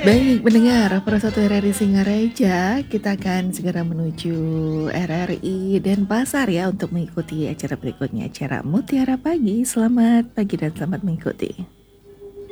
Baik, mendengar Persatu RRI Singaraja, kita akan segera menuju RRI Denpasar ya untuk mengikuti acara berikutnya, acara Mutiara Pagi. Selamat pagi dan selamat mengikuti.